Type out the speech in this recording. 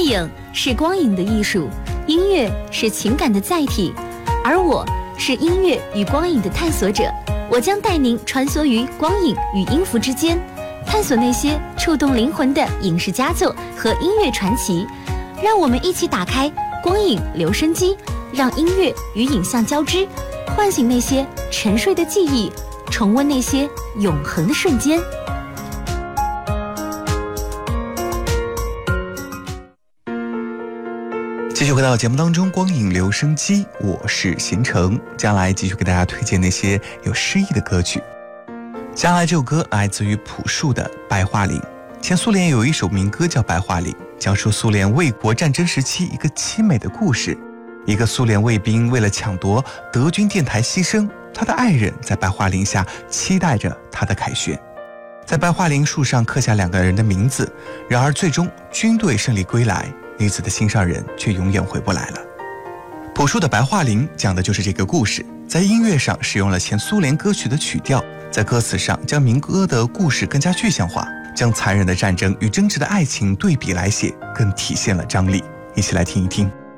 影是光影的艺术，音乐是情感的载体，而我是音乐与光影的探索者。我将带您穿梭于光影与音符之间，探索那些触动灵魂的影视佳作和音乐传奇。让我们一起打开光影留声机，让音乐与影像交织，唤醒那些沉睡的记忆，重温那些永恒的瞬间。 继续回到节目当中，光影留声机，我是贤成，将来继续给大家推荐那些有诗意的歌曲。将来这首歌来自于朴树的《白桦林》。前苏联有一首民歌叫《白桦林》，讲述苏联卫国战争时期一个凄美的故事。一个苏联卫兵为了抢夺德军电台牺牲，他的爱人在白桦林下期待着他的凯旋。在白桦林树上刻下2个人的名字，然而最终军队胜利归来，女子的心上人却永远回不来了。朴树的《白桦林》讲的就是这个故事，在音乐上使用了前苏联歌曲的曲调，在歌词上将民歌的故事更加具象化，将残忍的战争与真挚的爱情对比来写，更体现了张力。一起来听一听。